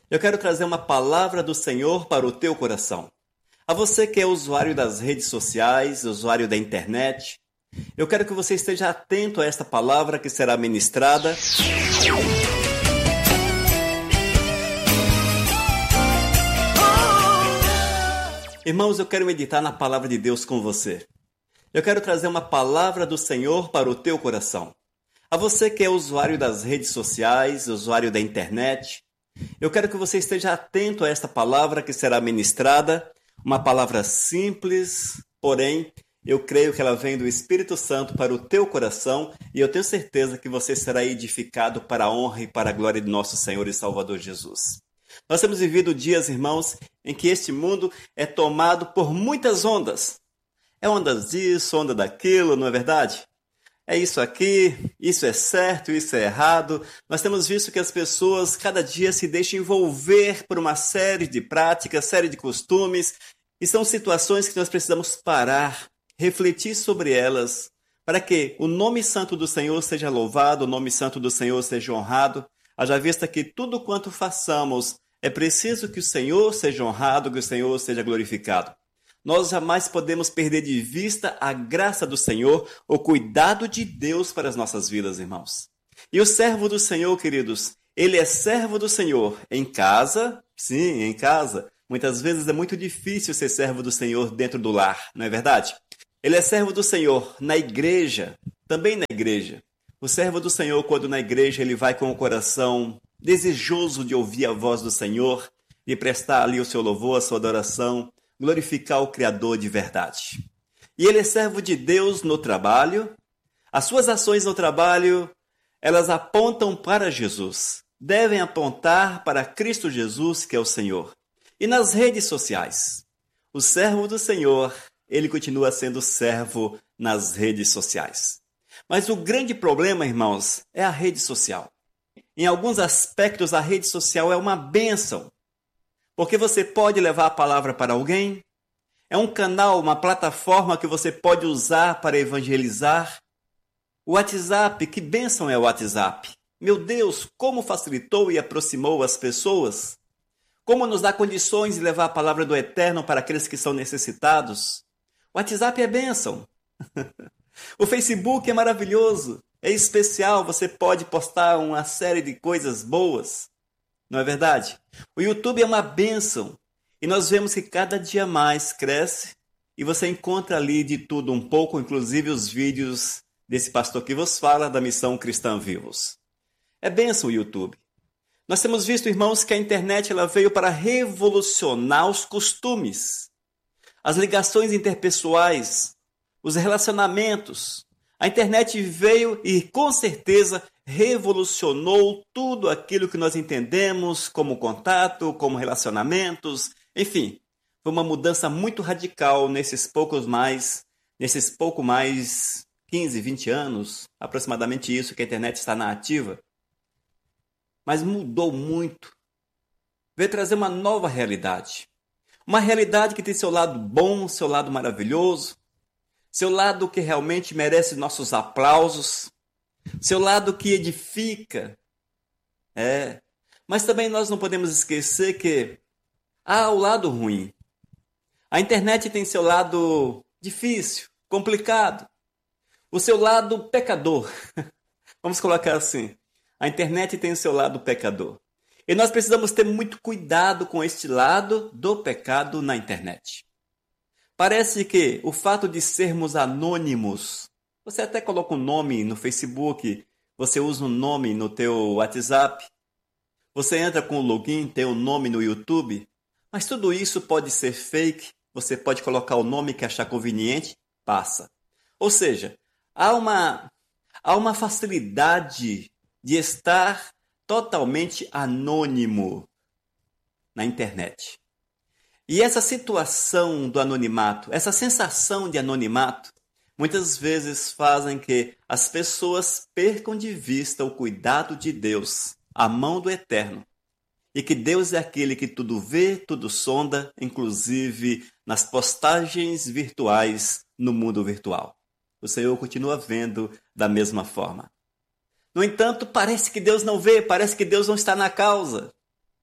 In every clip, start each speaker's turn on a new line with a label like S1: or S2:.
S1: Eu quero trazer uma palavra do Senhor para o teu coração. A você que é usuário das redes sociais, usuário da internet, eu quero que você esteja atento a esta palavra que será ministrada. Irmãos, eu quero meditar na palavra de Deus com você. Eu quero trazer uma palavra do Senhor para o teu coração. A você que é usuário das redes sociais, usuário da internet, eu quero que você esteja atento a esta palavra que será ministrada, uma palavra simples, porém, eu creio que ela vem do Espírito Santo para o teu coração e eu tenho certeza que você será edificado para a honra e para a glória de nosso Senhor e Salvador Jesus. Nós temos vivido dias, irmãos, em que este mundo é tomado por muitas ondas. É ondas disso, onda daquilo, não é verdade? É isso aqui, isso é certo, isso é errado. Nós temos visto que as pessoas cada dia se deixam envolver por uma série de práticas, série de costumes, e são situações que nós precisamos parar, refletir sobre elas, para que o nome santo do Senhor seja louvado, o nome santo do Senhor seja honrado. Haja vista que tudo quanto façamos, é preciso que o Senhor seja honrado, que o Senhor seja glorificado. Nós jamais podemos perder de vista a graça do Senhor, o cuidado de Deus para as nossas vidas, irmãos. E o servo do Senhor, queridos, ele é servo do Senhor em casa, sim, em casa. Muitas vezes é muito difícil ser servo do Senhor dentro do lar, não é verdade? Ele é servo do Senhor na igreja, também na igreja. O servo do Senhor, quando na igreja, ele vai com o coração desejoso de ouvir a voz do Senhor, de prestar ali o seu louvor, a sua adoração, glorificar o Criador de verdade. E ele é servo de Deus no trabalho. As suas ações no trabalho, elas apontam para Jesus. Devem apontar para Cristo Jesus, que é o Senhor. E nas redes sociais, o servo do Senhor, ele continua sendo servo nas redes sociais. Mas o grande problema, irmãos, é a rede social. Em alguns aspectos, a rede social é uma bênção. Porque você pode levar a palavra para alguém, é um canal, uma plataforma que você pode usar para evangelizar. O WhatsApp, que bênção é o WhatsApp? Meu Deus, como facilitou e aproximou as pessoas? Como nos dá condições de levar a palavra do Eterno para aqueles que são necessitados? O WhatsApp é bênção. O Facebook é maravilhoso, é especial, você pode postar uma série de coisas boas. Não é verdade? O YouTube é uma bênção e nós vemos que cada dia mais cresce e você encontra ali de tudo um pouco, inclusive os vídeos desse pastor que vos fala da Missão Cristã Vivos. É bênção o YouTube. Nós temos visto, irmãos, que a internet ela veio para revolucionar os costumes, as ligações interpessoais, os relacionamentos. A internet veio e, com certeza, revolucionou tudo aquilo que nós entendemos como contato, como relacionamentos, enfim, foi uma mudança muito radical nesses pouco mais 15, 20 anos, aproximadamente isso que a internet está na ativa. Mas mudou muito, veio trazer uma nova realidade, uma realidade que tem seu lado bom, seu lado maravilhoso, seu lado que realmente merece nossos aplausos, seu lado que edifica. Mas também nós não podemos esquecer que há o lado ruim. A internet tem seu lado difícil, complicado. O seu lado pecador. Vamos colocar assim. A internet tem o seu lado pecador. E nós precisamos ter muito cuidado com este lado do pecado na internet. Parece que o fato de sermos anônimos, você até coloca um nome no Facebook, você usa um nome no teu WhatsApp, você entra com o login, tem um nome no YouTube, mas tudo isso pode ser fake, você pode colocar o nome que achar conveniente, passa. Ou seja, há uma facilidade de estar totalmente anônimo na internet. E essa situação do anonimato, essa sensação de anonimato, muitas vezes fazem que as pessoas percam de vista o cuidado de Deus, a mão do Eterno. E que Deus é aquele que tudo vê, tudo sonda, inclusive nas postagens virtuais no mundo virtual. O Senhor continua vendo da mesma forma. No entanto, parece que Deus não vê, parece que Deus não está na causa.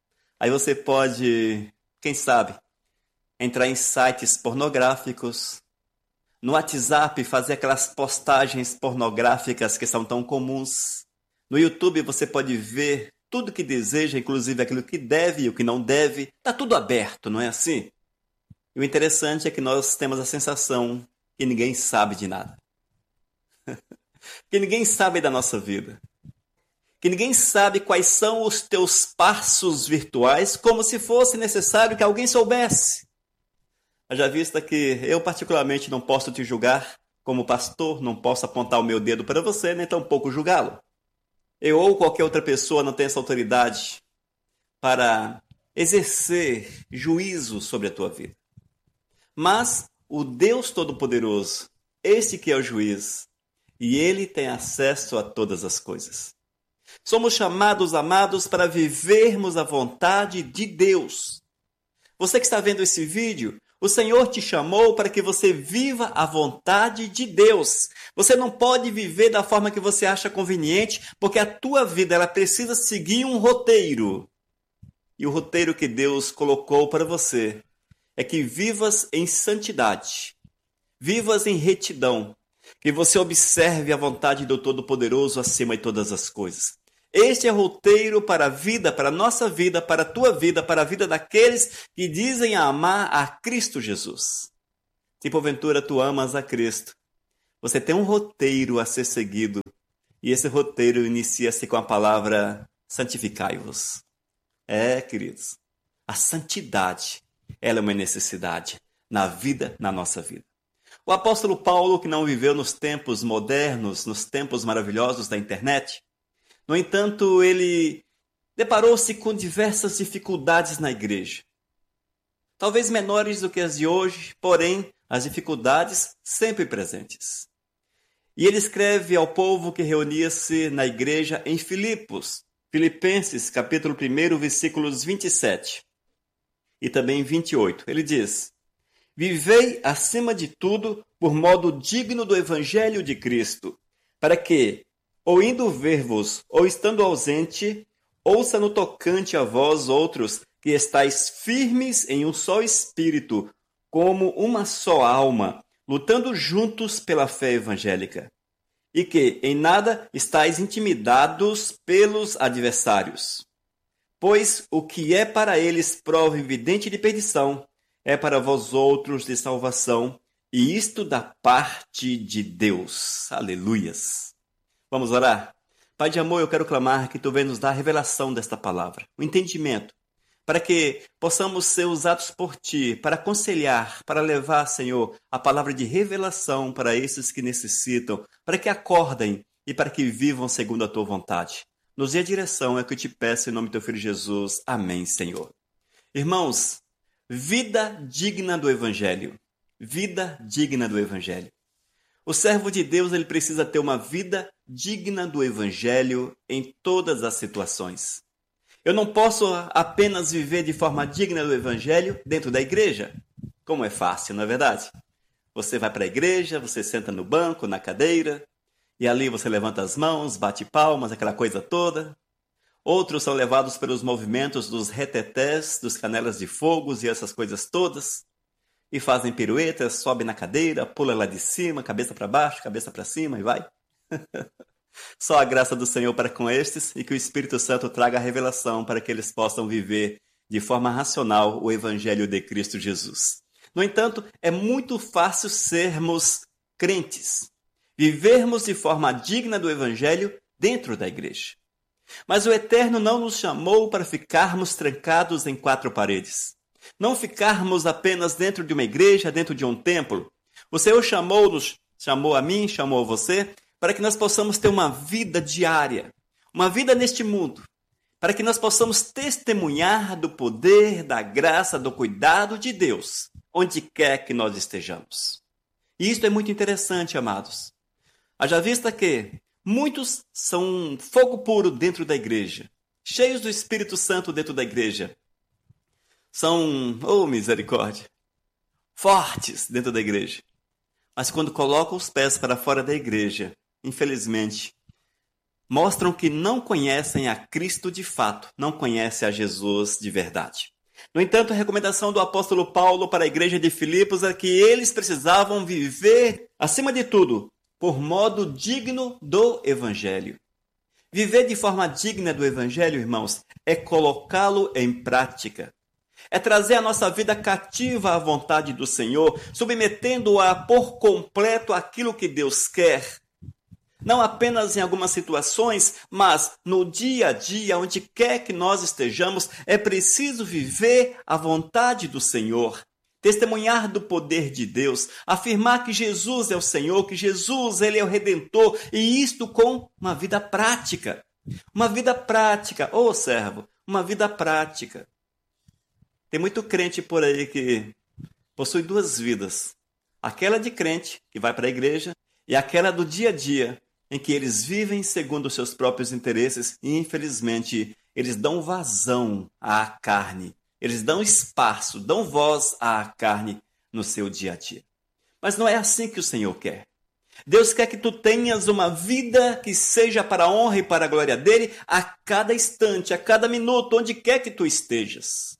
S1: Aí você pode, quem sabe, entrar em sites pornográficos, no WhatsApp fazer aquelas postagens pornográficas que são tão comuns. No YouTube você pode ver tudo que deseja, inclusive aquilo que deve e o que não deve. Está tudo aberto, não é assim? E o interessante é que nós temos a sensação que ninguém sabe de nada. Que ninguém sabe da nossa vida. Que ninguém sabe quais são os teus passos virtuais, como se fosse necessário que alguém soubesse. Já vista que eu particularmente não posso te julgar, como pastor, não posso apontar o meu dedo para você, nem tampouco julgá-lo. Eu ou qualquer outra pessoa não tem essa autoridade para exercer juízo sobre a tua vida. Mas o Deus Todo-Poderoso, esse que é o juiz, e ele tem acesso a todas as coisas. Somos chamados, amados, para vivermos a vontade de Deus. Você que está vendo esse vídeo, o Senhor te chamou para que você viva a vontade de Deus. Você não pode viver da forma que você acha conveniente, porque a tua vida ela precisa seguir um roteiro. E o roteiro que Deus colocou para você é que vivas em santidade, vivas em retidão, que você observe a vontade do Todo-Poderoso acima de todas as coisas. Este é o roteiro para a vida, para a nossa vida, para a tua vida, para a vida daqueles que dizem amar a Cristo Jesus. Se porventura tu amas a Cristo, você tem um roteiro a ser seguido. E esse roteiro inicia-se com a palavra santificai-vos. Queridos, a santidade, ela é uma necessidade na vida, na nossa vida. O apóstolo Paulo, que não viveu nos tempos modernos, nos tempos maravilhosos da internet, no entanto, ele deparou-se com diversas dificuldades na igreja. Talvez menores do que as de hoje, porém, as dificuldades sempre presentes. E ele escreve ao povo que reunia-se na igreja em Filipos, Filipenses, capítulo 1, versículos 27 e também 28. Ele diz: vivei acima de tudo por modo digno do evangelho de Cristo, para que, ou indo ver-vos, ou estando ausente, ouça no tocante a vós outros, que estáis firmes em um só espírito, como uma só alma, lutando juntos pela fé evangélica, e que em nada estáis intimidados pelos adversários. Pois o que é para eles prova evidente de perdição, é para vós outros de salvação, e isto da parte de Deus. Aleluias! Vamos orar? Pai de amor, eu quero clamar que Tu venha nos dar a revelação desta palavra, o entendimento, para que possamos ser usados por Ti, para aconselhar, para levar, Senhor, a palavra de revelação para esses que necessitam, para que acordem e para que vivam segundo a Tua vontade. Nos dê a direção, é o que eu te peço em nome do Teu Filho Jesus. Amém, Senhor. Irmãos, vida digna do Evangelho. Vida digna do Evangelho. O servo de Deus ele precisa ter uma vida digna do Evangelho em todas as situações. Eu não posso apenas viver de forma digna do Evangelho dentro da igreja. Como é fácil, não é verdade? Você vai para a igreja, você senta no banco, na cadeira, e ali você levanta as mãos, bate palmas, aquela coisa toda. Outros são levados pelos movimentos dos retetés, dos canelas de fogos e essas coisas todas. E fazem piruetas, sobe na cadeira, pula lá de cima, cabeça para baixo, cabeça para cima e vai. Só a graça do Senhor para com estes e que o Espírito Santo traga a revelação para que eles possam viver de forma racional o Evangelho de Cristo Jesus. No entanto, é muito fácil sermos crentes, vivermos de forma digna do Evangelho dentro da igreja. Mas o Eterno não nos chamou para ficarmos trancados em quatro paredes. Não ficarmos apenas dentro de uma igreja, dentro de um templo. O Senhor chamou-nos, chamou a mim, chamou a você, para que nós possamos ter uma vida diária, uma vida neste mundo, para que nós possamos testemunhar do poder, da graça, do cuidado de Deus, onde quer que nós estejamos. E isto é muito interessante, amados. Haja vista que muitos são fogo puro dentro da igreja, cheios do Espírito Santo dentro da igreja. São, oh misericórdia, fortes dentro da igreja. Mas quando colocam os pés para fora da igreja, infelizmente, mostram que não conhecem a Cristo de fato, não conhecem a Jesus de verdade. No entanto, a recomendação do apóstolo Paulo para a igreja de Filipos é que eles precisavam viver, acima de tudo, por modo digno do Evangelho. Viver de forma digna do Evangelho, irmãos, é colocá-lo em prática. É trazer a nossa vida cativa à vontade do Senhor, submetendo-a por completo àquilo que Deus quer. Não apenas em algumas situações, mas no dia a dia, onde quer que nós estejamos, é preciso viver a vontade do Senhor. Testemunhar do poder de Deus, afirmar que Jesus é o Senhor, que Jesus ele é o Redentor, e isto com uma vida prática. Uma vida prática, ô servo, uma vida prática. Tem muito crente por aí que possui duas vidas. Aquela de crente, que vai para a igreja, e aquela do dia a dia, em que eles vivem segundo os seus próprios interesses e, infelizmente, eles dão vazão à carne. Eles dão espaço, dão voz à carne no seu dia a dia. Mas não é assim que o Senhor quer. Deus quer que tu tenhas uma vida que seja para a honra e para a glória dele a cada instante, a cada minuto, onde quer que tu estejas.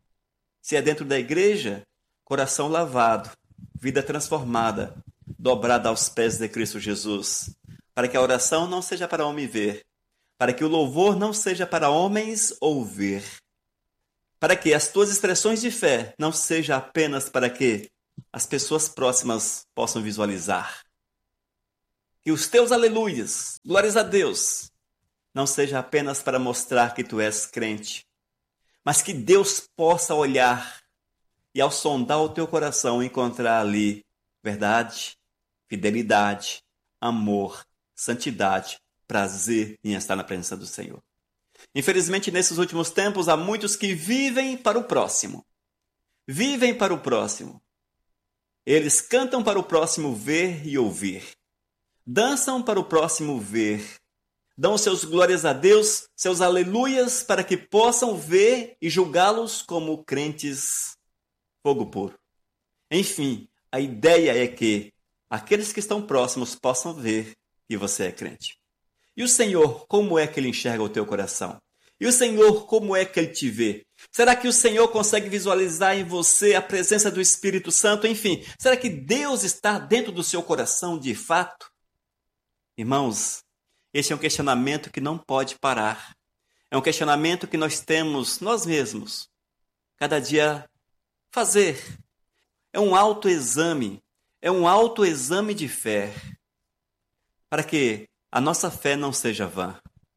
S1: Se é dentro da igreja, coração lavado, vida transformada, dobrada aos pés de Cristo Jesus, para que a oração não seja para homem ver, para que o louvor não seja para homens ouvir, para que as tuas expressões de fé não sejam apenas para que as pessoas próximas possam visualizar. Que os teus aleluias, glórias a Deus, não seja apenas para mostrar que tu és crente, mas que Deus possa olhar e ao sondar o teu coração encontrar ali verdade, fidelidade, amor, santidade, prazer em estar na presença do Senhor. Infelizmente, nesses últimos tempos, há muitos que vivem para o próximo. Vivem para o próximo. Eles cantam para o próximo ver e ouvir. Dançam para o próximo ver. Dão seus glórias a Deus, seus aleluias, para que possam ver e julgá-los como crentes fogo puro. Enfim, a ideia é que aqueles que estão próximos possam ver que você é crente. E o Senhor, como é que Ele enxerga o teu coração? E o Senhor, como é que Ele te vê? Será que o Senhor consegue visualizar em você a presença do Espírito Santo? Enfim, será que Deus está dentro do seu coração de fato? Irmãos, esse é um questionamento que não pode parar. É um questionamento que nós temos, nós mesmos, cada dia fazer. É um autoexame. É um autoexame de fé. Para que a nossa fé não seja vã.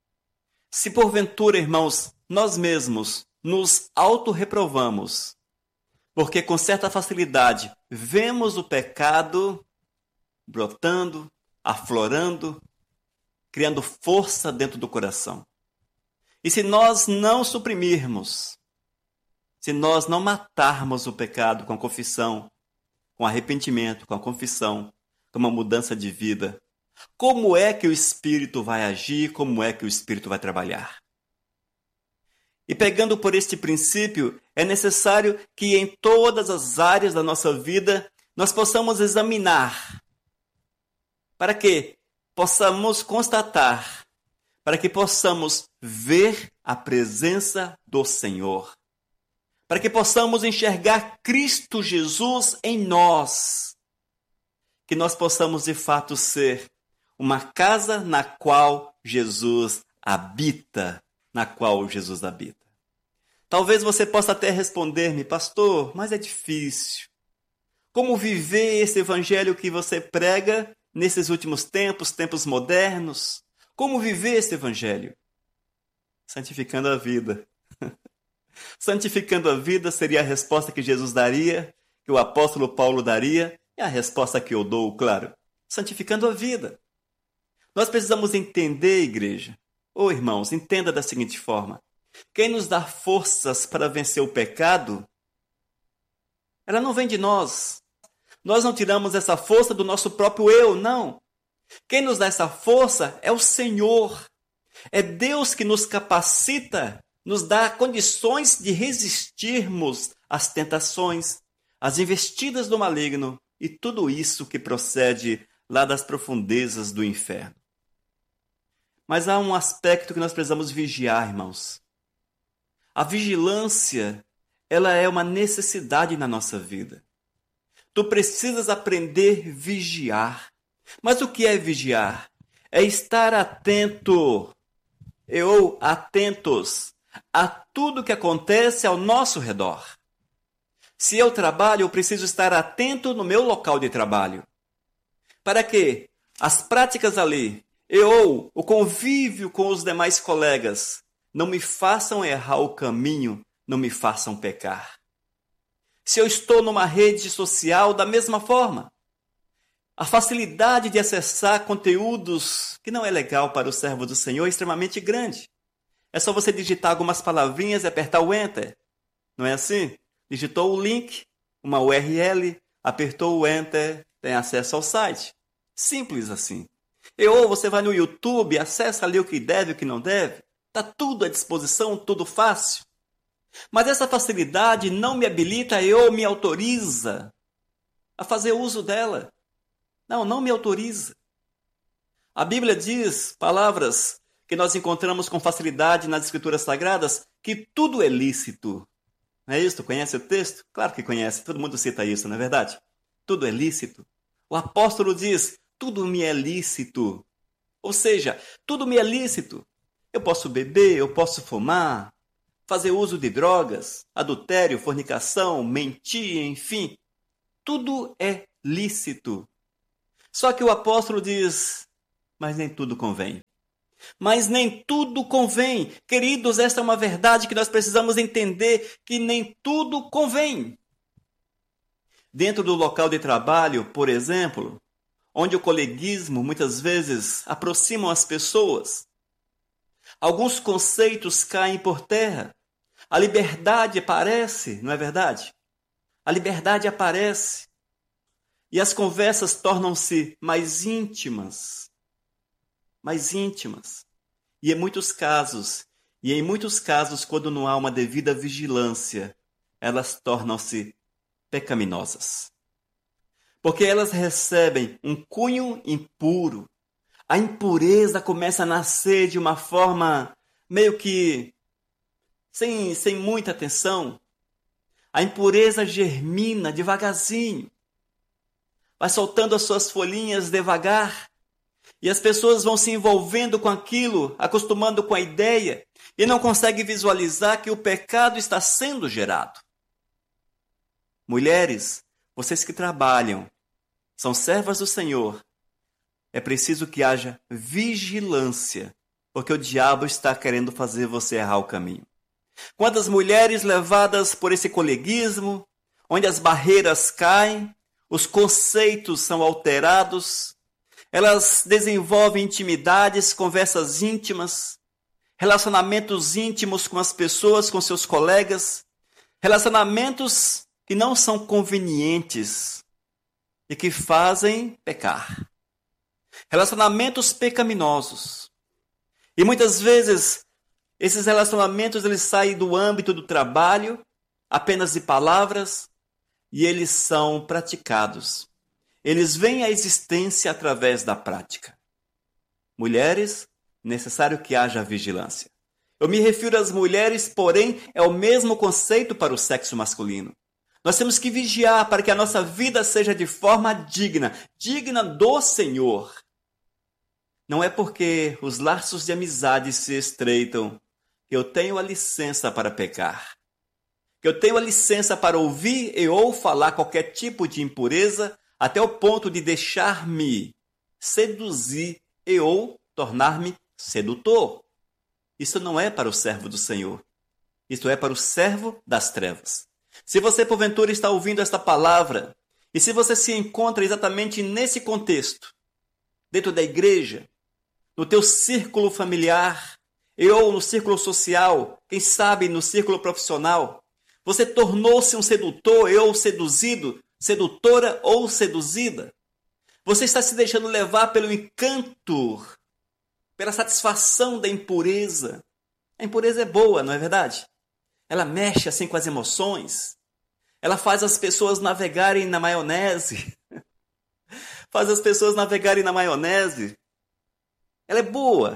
S1: Se porventura, irmãos, nós mesmos nos autorreprovamos, porque com certa facilidade vemos o pecado brotando, aflorando, criando força dentro do coração. E se nós não suprimirmos, se nós não matarmos o pecado com a confissão, com arrependimento, com a confissão, com uma mudança de vida, como é que o Espírito vai agir? Como é que o Espírito vai trabalhar? E pegando por este princípio, é necessário que em todas as áreas da nossa vida nós possamos examinar, para que possamos constatar, para que possamos ver a presença do Senhor, para que possamos enxergar Cristo Jesus em nós, que nós possamos de fato ser uma casa na qual Jesus habita, na qual Jesus habita. Talvez você possa até responder-me, pastor, mas é difícil. Como viver esse evangelho que você prega nesses últimos tempos, tempos modernos? Como viver esse evangelho? Santificando a vida. Santificando a vida seria a resposta que Jesus daria, que o apóstolo Paulo daria, e a resposta que eu dou, claro. Santificando a vida. Nós precisamos entender, igreja. Irmãos, entenda da seguinte forma. Quem nos dá forças para vencer o pecado, ela não vem de nós. Nós não tiramos essa força do nosso próprio eu, não. Quem nos dá essa força é o Senhor. É Deus que nos capacita, nos dá condições de resistirmos às tentações, às investidas do maligno e tudo isso que procede lá das profundezas do inferno. Mas há um aspecto que nós precisamos vigiar, irmãos. A vigilância, ela é uma necessidade na nossa vida. Tu precisas aprender a vigiar. Mas o que é vigiar? É estar atento, ou atentos, a tudo que acontece ao nosso redor. Se eu trabalho, eu preciso estar atento no meu local de trabalho. Para que as práticas ali, ou o convívio com os demais colegas, não me façam errar o caminho, não me façam pecar. Se eu estou numa rede social, da mesma forma, a facilidade de acessar conteúdos que não é legal para o servo do Senhor é extremamente grande. É só você digitar algumas palavrinhas e apertar o Enter. Não é assim? Digitou o link, uma URL, apertou o Enter, tem acesso ao site. Simples assim. Ou você vai no YouTube, acessa ali o que deve e o que não deve. Está tudo à disposição, tudo fácil. Mas essa facilidade não me habilita ou me autoriza a fazer uso dela. Não me autoriza. A Bíblia diz palavras que nós encontramos com facilidade nas Escrituras Sagradas, que tudo é lícito. Não é isso? Tu conhece o texto? Claro que conhece, todo mundo cita isso, não é verdade? Tudo é lícito. O apóstolo diz, tudo me é lícito. Ou seja, tudo me é lícito. Eu posso beber, eu posso fumar, fazer uso de drogas, adultério, fornicação, mentir, enfim. Tudo é lícito. Só que o apóstolo diz, mas nem tudo convém. Mas nem tudo convém. Queridos, esta é uma verdade que nós precisamos entender, que nem tudo convém. Dentro do local de trabalho, por exemplo, onde o coleguismo muitas vezes aproxima as pessoas, alguns conceitos caem por terra. A liberdade aparece, não é verdade? A liberdade aparece. E as conversas tornam-se mais íntimas. Mais íntimas. E em muitos casos, quando não há uma devida vigilância, elas tornam-se pecaminosas. Porque elas recebem um cunho impuro. A impureza começa a nascer de uma forma meio que sem muita atenção. A impureza germina devagarzinho. Vai soltando as suas folhinhas devagar. E as pessoas vão se envolvendo com aquilo, acostumando com a ideia, e não conseguem visualizar que o pecado está sendo gerado. Mulheres, vocês que trabalham, são servas do Senhor, é preciso que haja vigilância, porque o diabo está querendo fazer você errar o caminho. Quantas mulheres levadas por esse coleguismo, onde as barreiras caem, os conceitos são alterados, elas desenvolvem intimidades, conversas íntimas, relacionamentos íntimos com as pessoas, com seus colegas, relacionamentos que não são convenientes e que fazem pecar. Relacionamentos pecaminosos. E muitas vezes esses relacionamentos eles saem do âmbito do trabalho, apenas de palavras, e eles são praticados. Eles vêm à existência através da prática. Mulheres, necessário que haja vigilância. Eu me refiro às mulheres, porém, é o mesmo conceito para o sexo masculino. Nós temos que vigiar para que a nossa vida seja de forma digna, digna do Senhor. Não é porque os laços de amizade se estreitam que eu tenho a licença para pecar. Que eu tenho a licença para ouvir e ou falar qualquer tipo de impureza até o ponto de deixar-me seduzir e ou tornar-me sedutor. Isso não é para o servo do Senhor. Isso é para o servo das trevas. Se você, porventura, está ouvindo esta palavra, e se você se encontra exatamente nesse contexto, dentro da igreja, no teu círculo familiar, ou no círculo social, quem sabe no círculo profissional, você tornou-se um sedutor ou seduzido, sedutora ou seduzida. Você está se deixando levar pelo encanto, pela satisfação da impureza. A impureza é boa, não é verdade? Ela mexe assim com as emoções. Ela faz as pessoas navegarem na maionese. Faz as pessoas navegarem na maionese. Ela é boa.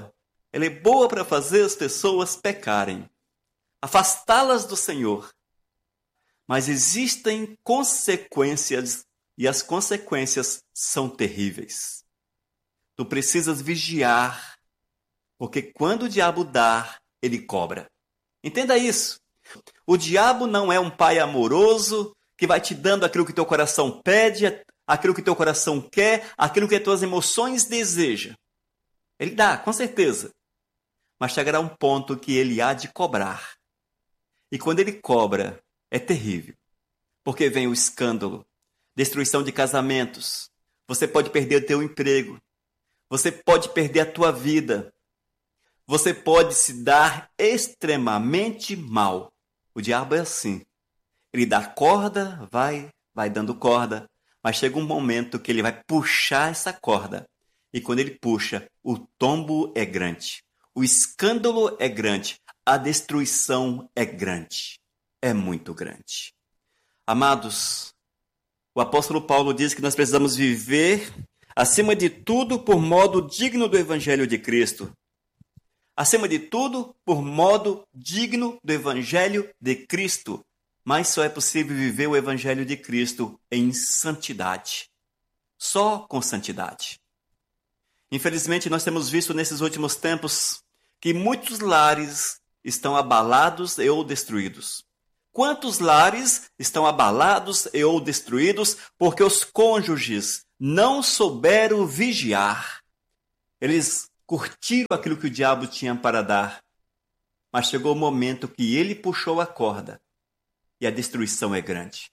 S1: Ela é boa para fazer as pessoas pecarem, afastá-las do Senhor. Mas existem consequências e as consequências são terríveis. Tu precisas vigiar, porque quando o diabo dá, ele cobra. Entenda isso. O diabo não é um pai amoroso que vai te dando aquilo que teu coração pede, aquilo que teu coração quer, aquilo que as tuas emoções desejam. Ele dá, com certeza. Mas chegará um ponto que ele há de cobrar. E quando ele cobra, é terrível. Porque vem o escândalo, destruição de casamentos. Você pode perder o teu emprego. Você pode perder a tua vida. Você pode se dar extremamente mal. O diabo é assim. Ele dá corda, vai dando corda, mas chega um momento que ele vai puxar essa corda. E quando ele puxa, o tombo é grande. O escândalo é grande. A destruição é grande. É muito grande. Amados, o apóstolo Paulo diz que nós precisamos viver, acima de tudo, por modo digno do Evangelho de Cristo. Acima de tudo, por modo digno do Evangelho de Cristo. Mas só é possível viver o Evangelho de Cristo em santidade. Só com santidade. Infelizmente, nós temos visto nesses últimos tempos que muitos lares estão abalados e ou destruídos. Quantos lares estão abalados e ou destruídos porque os cônjuges não souberam vigiar? Eles curtiram aquilo que o diabo tinha para dar, mas chegou o momento que ele puxou a corda e a destruição é grande.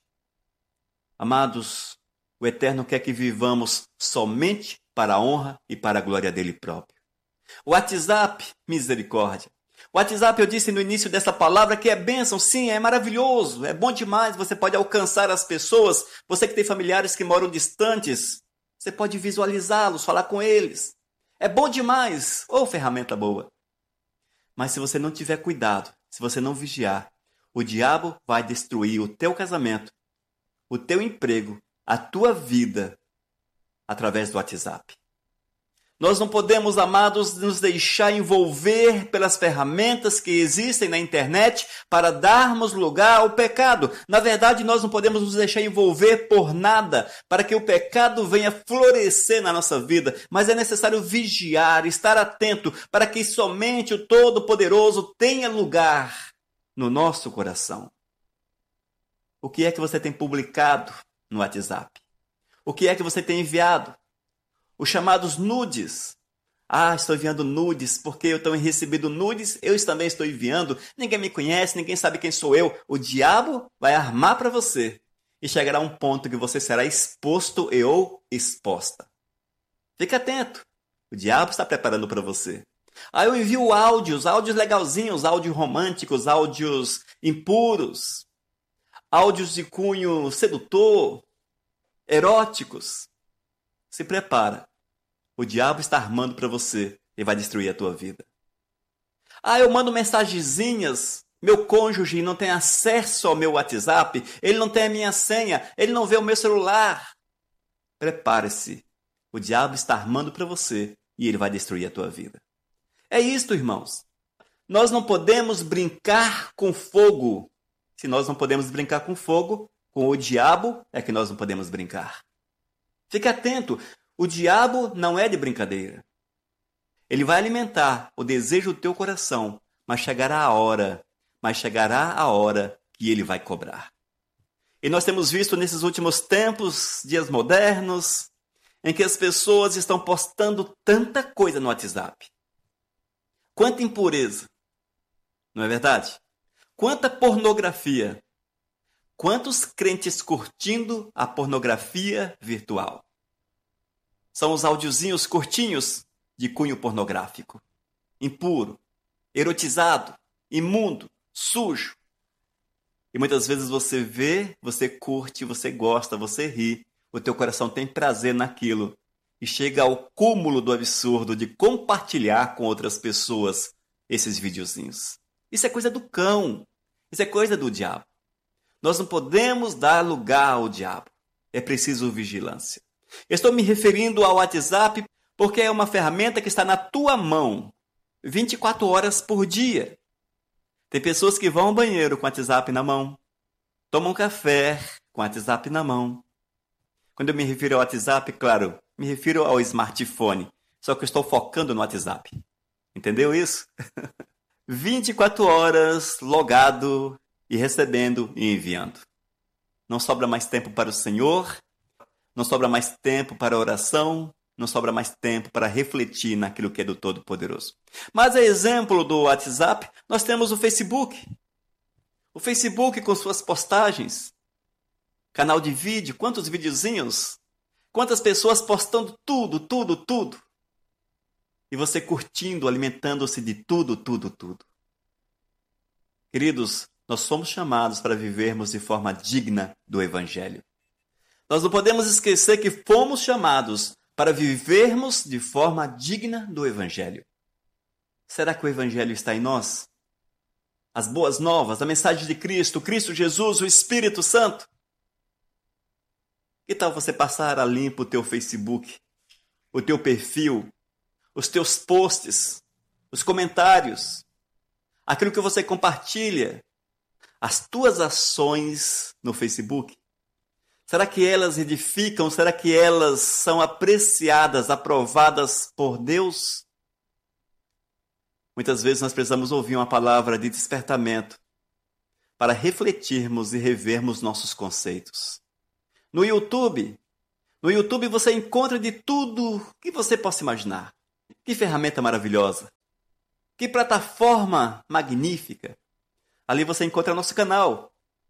S1: Amados, o Eterno quer que vivamos somente para a honra e para a glória dele próprio. O WhatsApp, misericórdia. O WhatsApp, eu disse no início dessa palavra que é bênção, sim, é maravilhoso, é bom demais, você pode alcançar as pessoas, você que tem familiares que moram distantes, você pode visualizá-los, falar com eles. É bom demais, ferramenta boa. Mas se você não tiver cuidado, se você não vigiar, o diabo vai destruir o teu casamento, o teu emprego, a tua vida, através do WhatsApp. Nós não podemos, amados, nos deixar envolver pelas ferramentas que existem na internet para darmos lugar ao pecado. Na verdade, nós não podemos nos deixar envolver por nada para que o pecado venha florescer na nossa vida. Mas é necessário vigiar, estar atento para que somente o Todo-Poderoso tenha lugar no nosso coração. O que é que você tem publicado no WhatsApp? O que é que você tem enviado? Os chamados nudes. Estou enviando nudes porque eu tenho recebido nudes, eu também estou enviando. Ninguém me conhece, ninguém sabe quem sou eu. O diabo vai armar para você. E chegará um ponto que você será exposto e ou exposta. Fique atento. O diabo está preparando para você. Eu envio áudios legalzinhos, áudios românticos, áudios impuros, áudios de cunho sedutor, eróticos. Se prepara. O diabo está armando para você e vai destruir a tua vida. Eu mando mensagenzinhas. Meu cônjuge não tem acesso ao meu WhatsApp. Ele não tem a minha senha. Ele não vê o meu celular. Prepare-se. O diabo está armando para você e ele vai destruir a tua vida. É isto, irmãos. Nós não podemos brincar com fogo. Se nós não podemos brincar com fogo, com o diabo é que nós não podemos brincar. Fique atento, o diabo não é de brincadeira. Ele vai alimentar o desejo do teu coração, mas chegará a hora que ele vai cobrar. E nós temos visto nesses últimos tempos, dias modernos, em que as pessoas estão postando tanta coisa no WhatsApp. Quanta impureza, não é verdade? Quanta pornografia. Quantos crentes curtindo a pornografia virtual? São os áudiozinhos curtinhos de cunho pornográfico. Impuro, erotizado, imundo, sujo. E muitas vezes você vê, você curte, você gosta, você ri. O teu coração tem prazer naquilo. E chega ao cúmulo do absurdo de compartilhar com outras pessoas esses videozinhos. Isso é coisa do cão. Isso é coisa do diabo. Nós não podemos dar lugar ao diabo. É preciso vigilância. Estou me referindo ao WhatsApp porque é uma ferramenta que está na tua mão. 24 horas por dia. Tem pessoas que vão ao banheiro com o WhatsApp na mão, tomam café com o WhatsApp na mão. Quando eu me refiro ao WhatsApp, claro, me refiro ao smartphone, só que eu estou focando no WhatsApp. Entendeu isso? 24 horas logado e recebendo e enviando. Não sobra mais tempo para o Senhor, não sobra mais tempo para a oração, não sobra mais tempo para refletir naquilo que é do Todo-Poderoso. Mas a exemplo do WhatsApp, nós temos o Facebook. O Facebook com suas postagens, canal de vídeo, quantos videozinhos, quantas pessoas postando tudo. E você curtindo, alimentando-se de tudo. Queridos, nós somos chamados para vivermos de forma digna do Evangelho. Nós não podemos esquecer que fomos chamados para vivermos de forma digna do Evangelho. Será que o Evangelho está em nós? As boas novas, a mensagem de Cristo, Cristo Jesus, o Espírito Santo? Que tal você passar a limpo o teu Facebook, o teu perfil, os teus posts, os comentários, aquilo que você compartilha, as tuas ações no Facebook? Será que elas edificam? Será que elas são apreciadas, aprovadas por Deus? Muitas vezes nós precisamos ouvir uma palavra de despertamento para refletirmos e revermos nossos conceitos. No YouTube você encontra de tudo que você possa imaginar. Que ferramenta maravilhosa! Que plataforma magnífica! Ali você encontra nosso canal,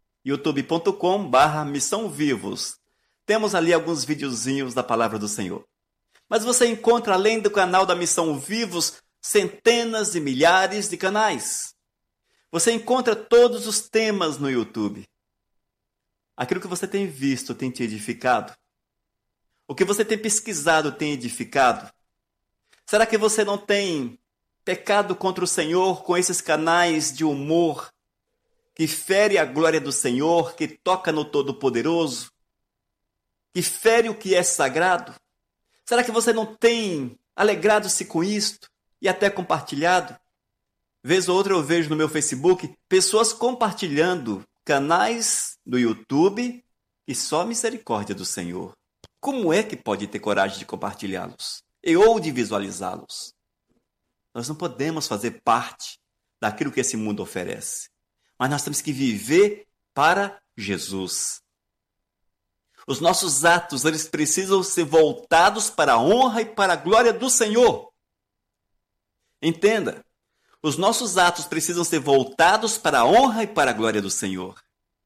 S1: youtube.com/Missão Vivos. Temos ali alguns videozinhos da Palavra do Senhor. Mas você encontra, além do canal da Missão Vivos, centenas e milhares de canais. Você encontra todos os temas no YouTube. Aquilo que você tem visto tem te edificado? O que você tem pesquisado tem edificado? Será que você não tem pecado contra o Senhor com esses canais de humor que fere a glória do Senhor, que toca no Todo-Poderoso, que fere o que é sagrado? Será que você não tem alegrado-se com isto e até compartilhado? Vez ou outra eu vejo no meu Facebook pessoas compartilhando canais do YouTube e só a misericórdia do Senhor. Como é que pode ter coragem de compartilhá-los? Ou de visualizá-los? Nós não podemos fazer parte daquilo que esse mundo oferece. Mas nós temos que viver para Jesus. Os nossos atos, eles precisam ser voltados para a honra e para a glória do Senhor. Entenda, os nossos atos precisam ser voltados para a honra e para a glória do Senhor.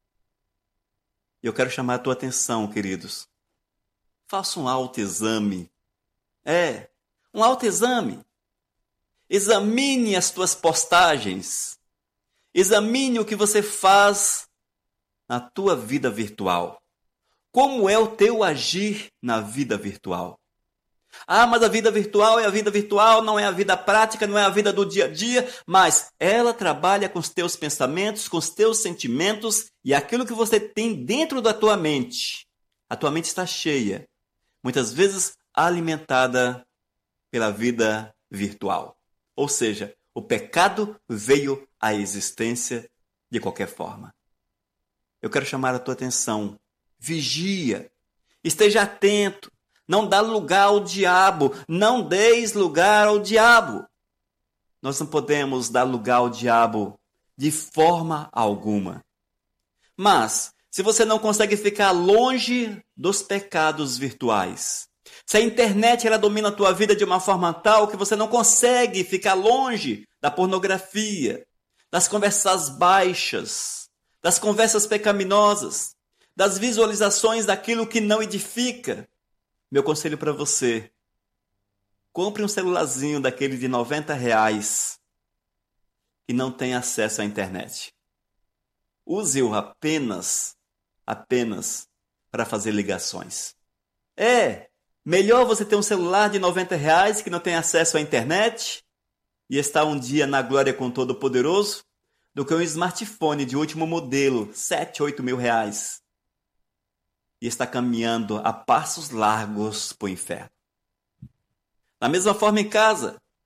S1: E eu quero chamar a tua atenção, queridos. Faça um autoexame. Um autoexame. Examine as tuas postagens. Examine o que você faz na tua vida virtual. Como é o teu agir na vida virtual? Mas a vida virtual é a vida virtual, não é a vida prática, não é a vida do dia a dia, mas ela trabalha com os teus pensamentos, com os teus sentimentos e aquilo que você tem dentro da tua mente. A tua mente está cheia, muitas vezes alimentada pela vida virtual. Ou seja, o pecado veio à existência de qualquer forma. Eu quero chamar a tua atenção. Vigia, esteja atento, não dá lugar ao diabo, não deis lugar ao diabo. Nós não podemos dar lugar ao diabo de forma alguma. Mas, se você não consegue ficar longe dos pecados virtuais, se a internet ela domina a tua vida de uma forma tal que você não consegue ficar longe da pornografia, das conversas baixas, das conversas pecaminosas, das visualizações daquilo que não edifica, meu conselho para você, compre um celularzinho daquele de R$ 90 que não tem acesso à internet. Use-o apenas para fazer ligações. Melhor você ter um celular de R$ 90 que não tem acesso à internet e estar um dia na glória com o Todo-Poderoso do que um smartphone de último modelo, 7, 8 mil reais. E está caminhando a passos largos para o inferno. Da mesma forma em casa,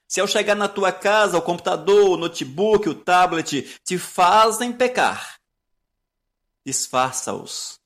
S1: Se ao chegar na tua casa, o computador, o notebook, o tablet te fazem pecar, disfarça-os.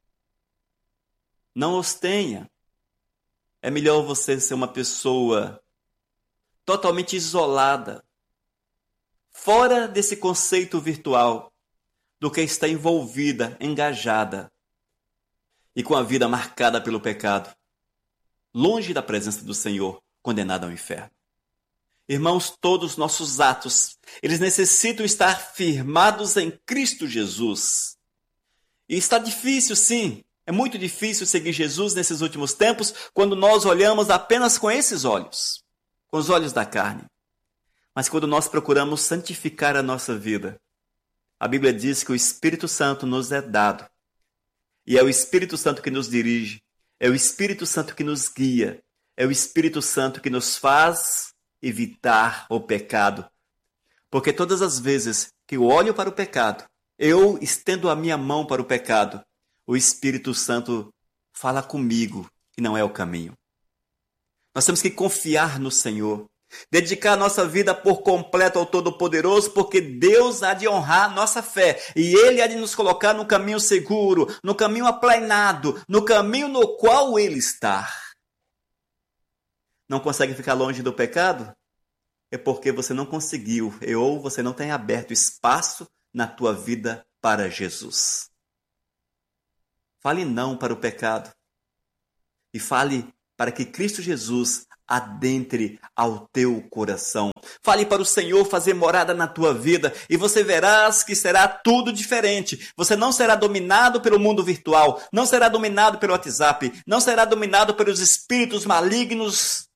S1: Não os tenha. É melhor você ser uma pessoa totalmente isolada, fora desse conceito virtual, do que estar envolvida, engajada e com a vida marcada pelo pecado, longe da presença do Senhor, condenada ao inferno. Irmãos, todos os nossos atos, eles necessitam estar firmados em Cristo Jesus. E está difícil, sim, é muito difícil seguir Jesus nesses últimos tempos, quando nós olhamos apenas com esses olhos, com os olhos da carne. Mas quando nós procuramos santificar a nossa vida, a Bíblia diz que o Espírito Santo nos é dado. E é o Espírito Santo que nos dirige, é o Espírito Santo que nos guia, é o Espírito Santo que nos faz evitar o pecado. Porque todas as vezes que eu olho para o pecado, eu estendo a minha mão para o pecado, o Espírito Santo fala comigo que não é o caminho. Nós temos que confiar no Senhor, dedicar a nossa vida por completo ao Todo-Poderoso, porque Deus há de honrar a nossa fé e Ele há de nos colocar no caminho seguro, no caminho aplanado, no caminho no qual Ele está. Não consegue ficar longe do pecado? É porque você não conseguiu ou você não tem aberto espaço na tua vida para Jesus. Fale não para o pecado e fale para que Cristo Jesus adentre ao teu coração. Fale para o Senhor fazer morada na tua vida e você verás que será tudo diferente. Você não será dominado pelo mundo virtual, não será dominado pelo WhatsApp, não será dominado pelos espíritos malignos